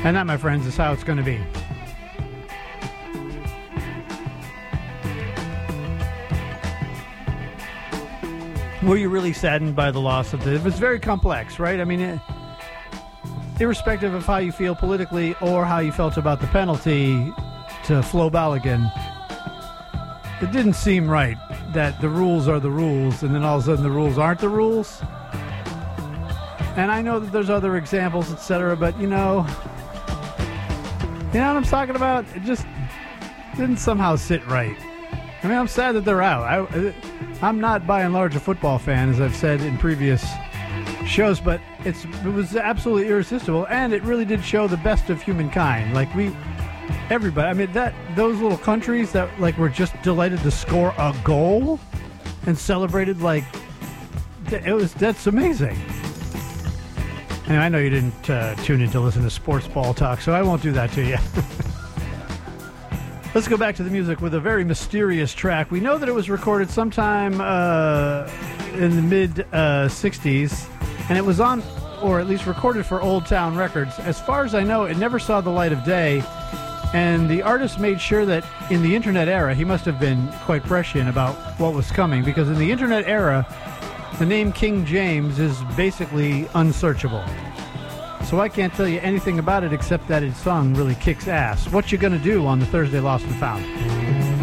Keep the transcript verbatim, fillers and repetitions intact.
And that, my friends, is how it's going to be. Were you really saddened by the loss of the... It was very complex, right? I mean, it, irrespective of how you feel politically or how you felt about the penalty to Flo Balogun, it didn't seem right that the rules are the rules and then all of a sudden the rules aren't the rules. And I know that there's other examples, et cetera, but, you know... You know what I'm talking about? It just didn't somehow sit right. I mean, I'm sad that they're out. I, I'm not, by and large, a football fan, as I've said in previous shows, but it's it was absolutely irresistible, and it really did show the best of humankind. Like, we, everybody, I mean, that those little countries that, like, were just delighted to score a goal and celebrated, like, it was, that's amazing. And I know you didn't uh, tune in to listen to sports ball talk, so I won't do that to you. Let's go back to the music with a very mysterious track. We know that it was recorded sometime uh, in the mid-sixties, uh, and it was on, or at least recorded for Old Town Records. As far as I know, it never saw the light of day, and the artist made sure that in the Internet era, he must have been quite prescient about what was coming, because in the Internet era, the name King James is basically unsearchable. So I can't tell you anything about it except that its song really kicks ass. What you gonna do on the Thursday Lost and Found?